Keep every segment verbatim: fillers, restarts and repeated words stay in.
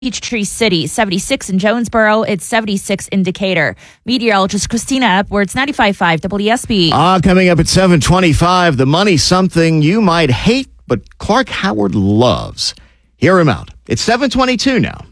Peachtree City, seventy-six in Jonesboro, it's seventy-six in Decatur. Meteorologist Christina Epworth, ninety-five point five W S B. Ah, coming up at seven twenty-five, the money something you might hate, but Clark Howard loves. Hear him out. It's seven twenty-two now.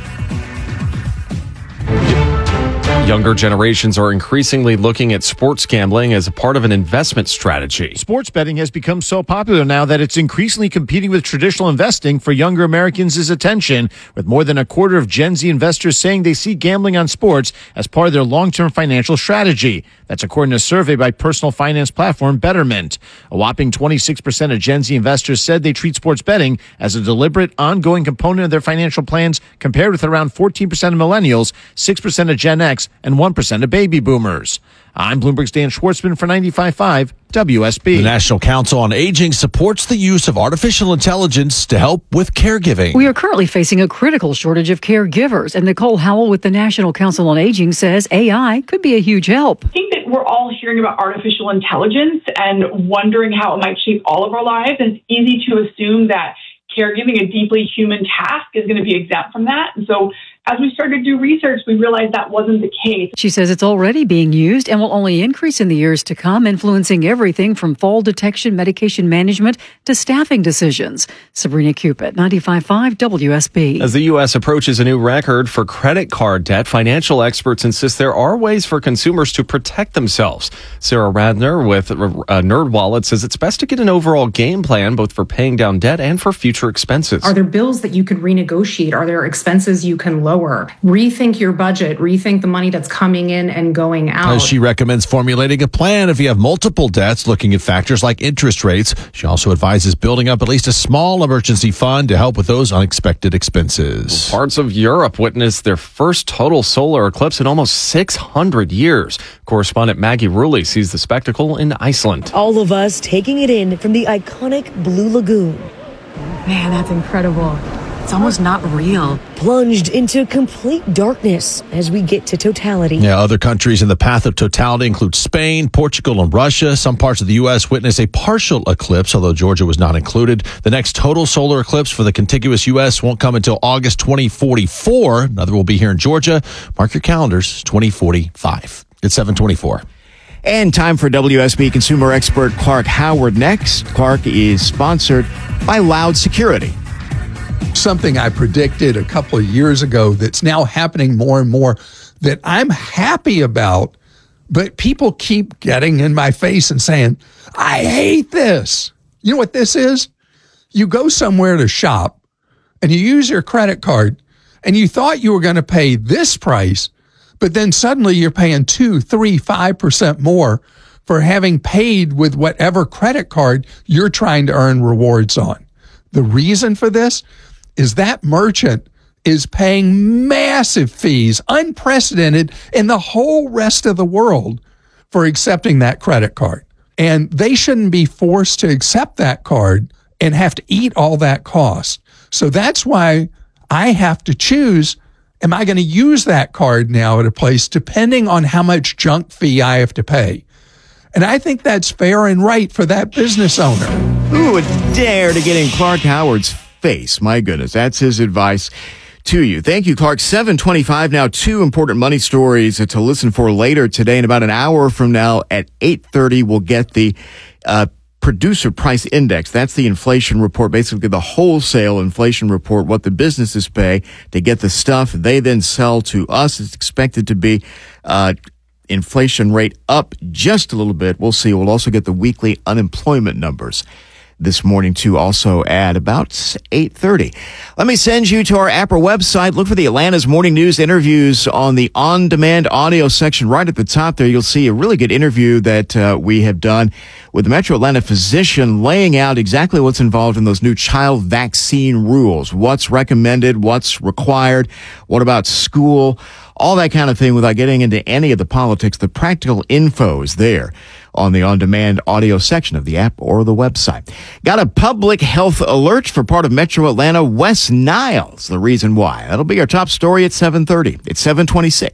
Younger generations are increasingly looking at sports gambling as a part of an investment strategy. Sports betting has become so popular now that it's increasingly competing with traditional investing for younger Americans' attention, with more than a quarter of Gen Z investors saying they see gambling on sports as part of their long-term financial strategy. That's according to a survey by personal finance platform Betterment. A whopping twenty-six percent of Gen Z investors said they treat sports betting as a deliberate, ongoing component of their financial plans, compared with around fourteen percent of millennials, six percent of Gen X, and one percent of baby boomers. I'm Bloomberg's Dan Schwartzman for ninety-five point five W S B. The National Council on Aging supports the use of artificial intelligence to help with caregiving. We are currently facing a critical shortage of caregivers, and Nicole Howell with the National Council on Aging says A I could be a huge help. I think that we're all hearing about artificial intelligence and wondering how it might shape all of our lives. And it's easy to assume that caregiving, a deeply human task, is going to be exempt from that. And so as we started to do research, we realized that wasn't the case. She says it's already being used and will only increase in the years to come, influencing everything from fall detection, medication management, to staffing decisions. Sabrina Cupid, ninety-five point five W S B. As the U S approaches a new record for credit card debt, financial experts insist there are ways for consumers to protect themselves. Sarah Radner with uh, NerdWallet says it's best to get an overall game plan, both for paying down debt and for future expenses. Are there bills that you could renegotiate? Are there expenses you can lower? Rethink your budget. Rethink the money that's coming in and going out. She recommends formulating a plan if you have multiple debts, looking at factors like interest rates. She also advises building up at least a small emergency fund to help with those unexpected expenses. Parts of Europe witnessed their first total solar eclipse in almost six hundred years. Correspondent Maggie Rulli sees the spectacle in Iceland. All of us taking it in from the iconic Blue Lagoon. Man, that's incredible. It's almost not real. Plunged into complete darkness as we get to totality. Yeah, other countries in the path of totality include Spain, Portugal, and Russia. Some parts of the U S witnessed a partial eclipse, although Georgia was not included. The next total solar eclipse for the contiguous U S won't come until August twenty forty-four. Another will be here in Georgia. Mark your calendars, twenty forty-five. It's seven twenty-four. And time for W S B consumer expert Clark Howard next. Clark is sponsored by Loud Security. Something I predicted a couple of years ago that's now happening more and more that I'm happy about, but people keep getting in my face and saying, I hate this. You know what this is? You go somewhere to shop and you use your credit card and you thought you were going to pay this price, but then suddenly you're paying two, three, five percent more for having paid with whatever credit card you're trying to earn rewards on. The reason for this is that merchant is paying massive fees, unprecedented in the whole rest of the world, for accepting that credit card. And they shouldn't be forced to accept that card and have to eat all that cost. So that's why I have to choose, am I going to use that card now at a place depending on how much junk fee I have to pay? And I think that's fair and right for that business owner. Who would dare to get in Clark Howard's face? My goodness, that's his advice to you. Thank you, Clark. seven twenty-five now. Two important money stories to listen for later today. In about an hour from now at eight thirty, we'll get the uh, producer price index. That's the inflation report, basically the wholesale inflation report, what the businesses pay to get the stuff they then sell to us. It's expected to be uh inflation rate up just a little bit. We'll see. We'll also get the weekly unemployment numbers this morning, too, also at about eight thirty. Let me send you to our A P R A website. Look for the Atlanta's Morning News interviews on the on-demand audio section. Right at the top there, you'll see a really good interview that uh, we have done with the Metro Atlanta physician, laying out exactly what's involved in those new child vaccine rules, what's recommended, what's required, what about school, all that kind of thing, without getting into any of the politics. The practical info is there on the on-demand audio section of the app or the website. Got a public health alert for part of Metro Atlanta, West Niles. The reason why. That'll be our top story at seven thirty. It's seven twenty-six.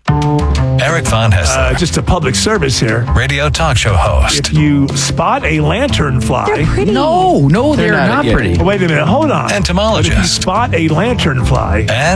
Eric Von Hessler. Uh, just a public service here. Radio talk show host. If you spot a lanternfly. No, no, they're, they're not, not pretty. Oh, wait a minute. Hold on. Entomologist. But if you spot a lanternfly. And